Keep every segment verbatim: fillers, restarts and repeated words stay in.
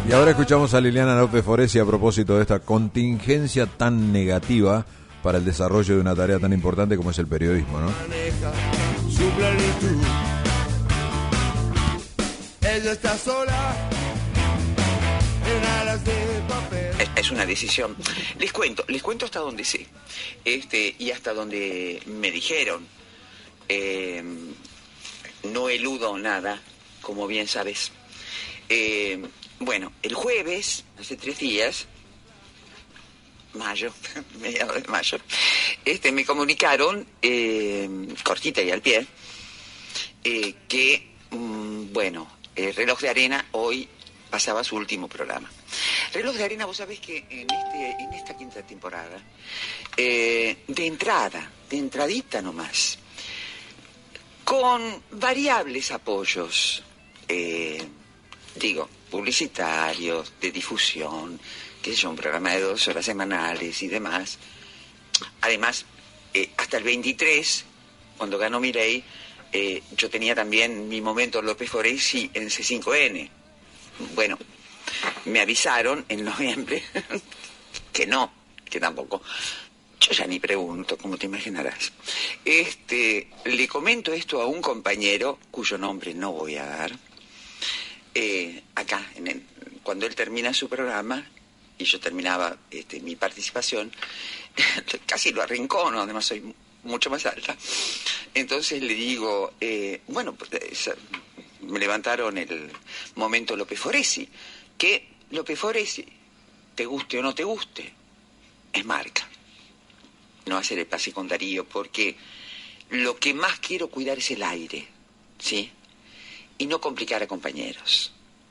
Y ahora escuchamos a Liliana López Foresi a propósito de esta contingencia tan negativa para el desarrollo de una tarea tan importante como es el periodismo, ¿no? Maneja su plenitud. Ella está sola en alas de papel. Es, es una decisión. Les cuento, les cuento hasta donde sé. Este, y hasta donde me dijeron. Eh, no eludo nada, como bien sabes. Eh, bueno, el jueves, hace tres días, mayo, mediados de mayo, este, me comunicaron, eh, cortita y al pie, eh, que, mm, bueno, el Reloj de Arena hoy pasaba su último programa. Reloj de Arena, vos sabés que en, este, en esta quinta temporada, eh, de entrada, de entradita nomás, con variables apoyos, eh, digo, publicitarios, de difusión, que es un programa de dos horas semanales y demás. Además, eh, hasta el veintitrés, cuando ganó Milei, eh, yo tenía también mi momento López Foresi en C cinco N. Bueno, me avisaron en noviembre que no, que tampoco. Yo ya ni pregunto, como te imaginarás. Este, le comento esto a un compañero, cuyo nombre no voy a dar, eh, acá, en el, cuando él termina su programa, y yo terminaba este, mi participación, casi lo arrincono, además soy mucho más alta. Entonces le digo, eh, bueno, pues, me levantaron el momento López Foresi, que López Foresi, te guste o no te guste, es marca. No hacer el pase con Darío, porque lo que más quiero cuidar es el aire, ¿sí? Y no complicar a compañeros.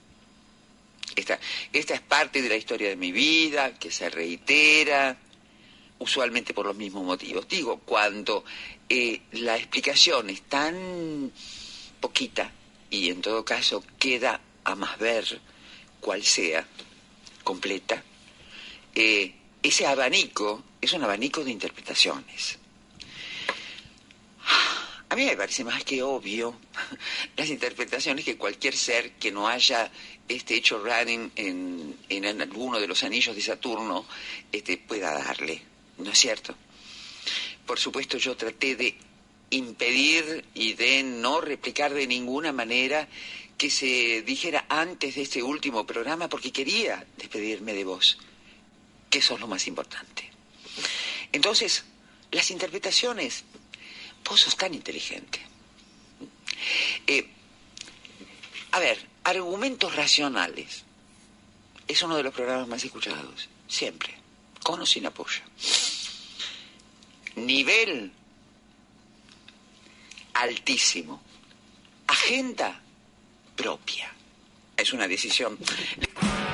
Esta, esta es parte de la historia de mi vida, que se reitera, usualmente por los mismos motivos. Digo, cuando eh, la explicación es tan poquita, y en todo caso queda a más ver cual sea, completa, eh, ese abanico es un abanico de interpretaciones. A mí me parece más que obvio las interpretaciones que cualquier ser que no haya este, hecho running en, en, en alguno de los anillos de Saturno este, pueda darle, ¿no es cierto? Por supuesto, yo traté de impedir y de no replicar de ninguna manera que se dijera antes de este último programa, porque quería despedirme de vos, que eso es lo más importante. Entonces, las interpretaciones, vos sos tan inteligente. Eh, a ver, argumentos racionales. Es uno de los programas más escuchados, siempre, con o sin apoyo. Nivel altísimo. Agenda propia. Es una decisión.